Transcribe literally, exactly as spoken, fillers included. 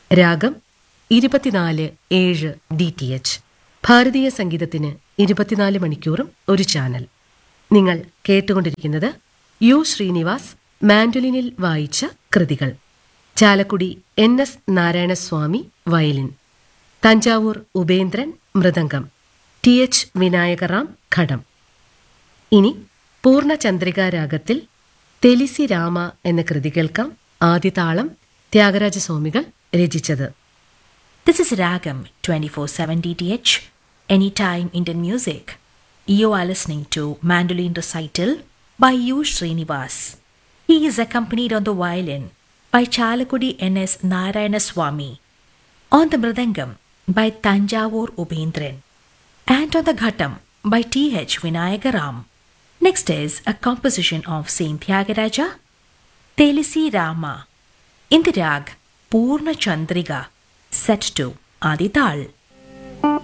രാഗം ഇരുപത്തിനാല് ഏഴ് ഡി ടി എച്ച്. ഭാരതീയ സംഗീതത്തിന് ഇരുപത്തിനാല് മണിക്കൂറും ഒരു ചാനൽ. നിങ്ങൾ കേട്ടുകൊണ്ടിരിക്കുന്നത് യു ശ്രീനിവാസ് മാൻഡുലിനിൽ വായിച്ച കൃതികൾ. Chalakudy N S Narayanaswamy violin, Thanjavur Upendran mridangam, T H Vinayakram ഘടം. ഇനി പൂർണ്ണചന്ദ്രികാ രാഗത്തിൽ തെലിസി രാമ എന്ന കൃതി കേൾക്കാം. ആദിതാളം ത്യാഗരാജസ്വാമികൾ രചിച്ചത്. This is Ragam twenty-four seven D T H, Anytime Indian Music. You are listening to Mandolin Recital by U. Srinivas. He is accompanied on the violin by Chalakudi N S Narayanaswamy, on the mridangam by Tanjavur Ubendran, and on the ghatam by T H Vinayagaram. Next is a composition of Saint Tyagaraja, Telisi Rama, in the rag Purna Chandriga, set to Adi Tal.